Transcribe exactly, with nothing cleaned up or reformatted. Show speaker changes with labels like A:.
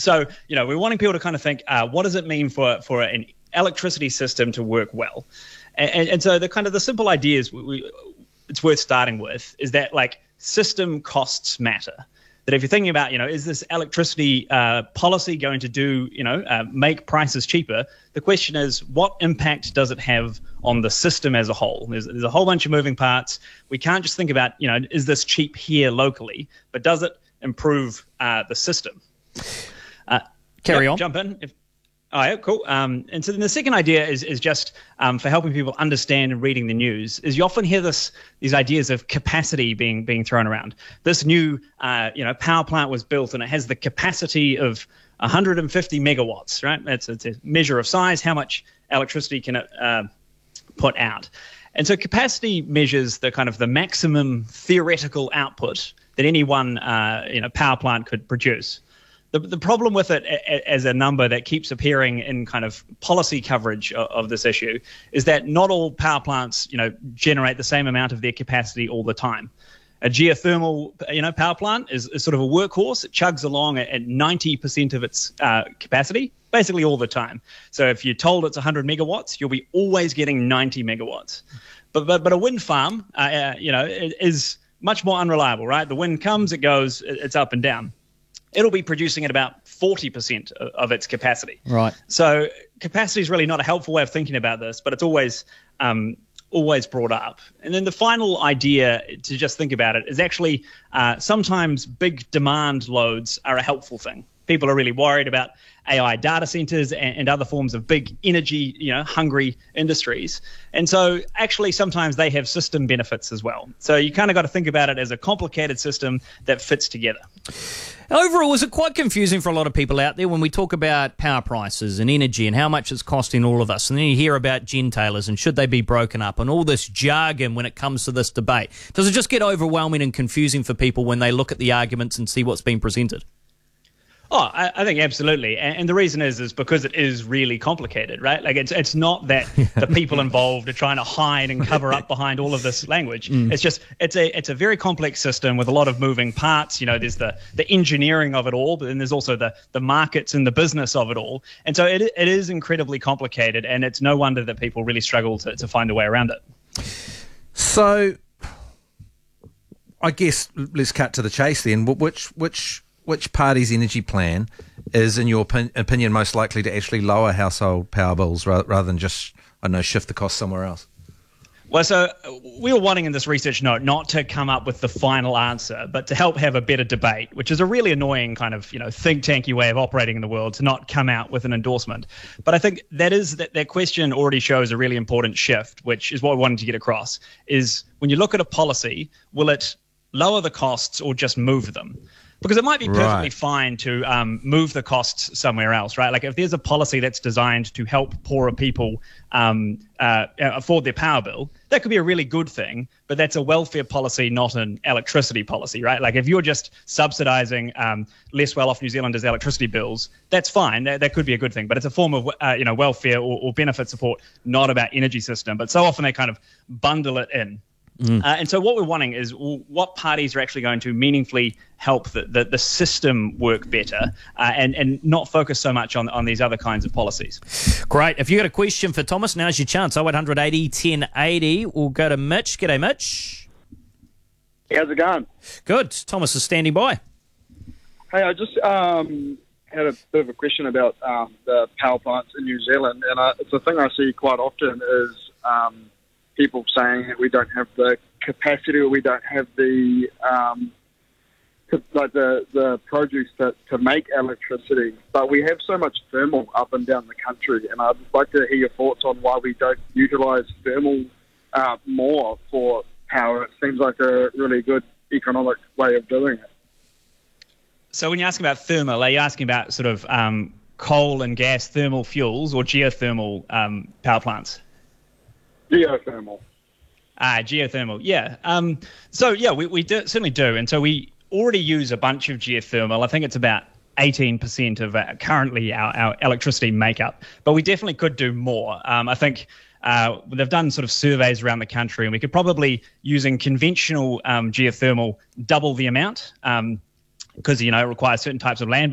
A: So, you know, we're wanting people to kind of think, uh, what does it mean for, for an electricity system to work well? And, and, and so the kind of the simple ideas we, we, it's worth starting with is that, like, system costs matter. That if you're thinking about, you know, is this electricity uh, policy going to do, you know, uh, make prices cheaper? The question is, what impact does it have on the system as a whole? There's, there's a whole bunch of moving parts. We can't just think about, you know, is this cheap here locally, but does it improve uh, the system? Uh,
B: Carry
A: yeah,
B: on.
A: Jump in. If, Oh, yeah, cool. Um, and so then the second idea is is just um, for helping people understand and reading the news is you often hear this these ideas of capacity being being thrown around. This new uh, you know power plant was built and it has the capacity of one hundred fifty megawatts, right? It's, it's a measure of size, how much electricity can it uh, put out. And so capacity measures the kind of the maximum theoretical output that any one uh, you know power plant could produce. The, the problem with it as a number that keeps appearing in kind of policy coverage of, of this issue is that not all power plants, you know, generate the same amount of their capacity all the time. A geothermal, you know, power plant is, is sort of a workhorse. It chugs along at, at ninety percent of its uh, capacity, basically all the time. So if you're told it's one hundred megawatts, you'll be always getting ninety megawatts. But but, but a wind farm, uh, uh, you know, is much more unreliable, right? The wind comes, it goes, it's up and down. It'll be producing at about forty percent of, of its capacity.
B: Right.
A: So capacity is really not a helpful way of thinking about this, but it's always um, always brought up. And then the final idea to just think about it is actually uh, sometimes big demand loads are a helpful thing. People are really worried about A I data centers and, and other forms of big energy, you know, hungry industries. And so actually sometimes they have system benefits as well. So you kind of got to think about it as a complicated system that fits together.
B: Overall, is it quite confusing for a lot of people out there when we talk about power prices and energy and how much it's costing all of us? And then you hear about gentailers and should they be broken up and all this jargon when it comes to this debate. Does it just get overwhelming and confusing for people when they look at the arguments and see what's being presented?
A: Oh, I, I think absolutely. And, and the reason is is because it is really complicated, right? Like it's it's not that the people involved are trying to hide and cover up behind all of this language. Mm. It's just it's a it's a very complex system with a lot of moving parts. You know, there's the the engineering of it all, but then there's also the the markets and the business of it all. And so it it is incredibly complicated, and it's no wonder that people really struggle to, to find a way around it.
C: So I guess let's cut to the chase then. Which which Which party's energy plan is, in your opin- opinion, most likely to actually lower household power bills rather, rather than just, I don't know, shift the cost somewhere else?
A: Well, so we were wanting in this research note not to come up with the final answer, but to help have a better debate, which is a really annoying kind of, you know, think tanky way of operating in the world, to not come out with an endorsement. But I think that is that, that question already shows a really important shift, which is what we wanted to get across, is when you look at a policy, will it lower the costs or just move them? Because it might be perfectly right. fine to um, move the costs somewhere else, right? Like if there's a policy that's designed to help poorer people um, uh, afford their power bill, that could be a really good thing, but that's a welfare policy, not an electricity policy, right? Like if you're just subsidizing um, less well-off New Zealanders' electricity bills, that's fine. That, that could be a good thing, but it's a form of uh, you know welfare or, or benefit support, not about energy system. But so often they kind of bundle it in. Mm. Uh, and so what we're wanting is well, what parties are actually going to meaningfully help the, the, the system work better uh, and, and not focus so much on, on these other kinds of policies.
B: Great. If you've got a question for Thomas, now's your chance. oh eight hundred eighty, ten eighty. We'll go to Mitch. G'day, Mitch.
D: How's it going?
B: Good. Thomas is standing by.
D: Hey, I just um, had a bit of a question about um, the power plants in New Zealand, and I, it's a thing I see quite often is um, people saying that we don't have the capacity or we don't have the um, to, like the the produce to, to make electricity, but we have so much thermal up and down the country, and I'd like to hear your thoughts on why we don't utilise thermal uh, more for power. It seems like a really good economic way of doing it.
A: So when you're asking about thermal, are you asking about sort of um, coal and gas thermal fuels or geothermal um, power plants?
D: Geothermal.
A: Ah, geothermal, yeah. Um, so, yeah, we, we do, certainly do. And so we already use a bunch of geothermal. I think it's about eighteen percent of uh, currently our, our electricity makeup. But we definitely could do more. Um, I think uh, they've done sort of surveys around the country, and we could probably, using conventional um, geothermal, double the amount. Um, because, you know, it requires certain types of land